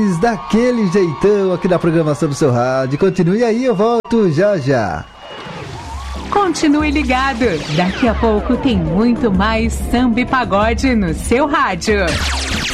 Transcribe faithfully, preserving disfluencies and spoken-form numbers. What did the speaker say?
daquele jeitão aqui na programação do seu rádio. Continue aí, eu volto já já. Continue ligado, daqui a pouco tem muito mais samba e pagode no seu rádio.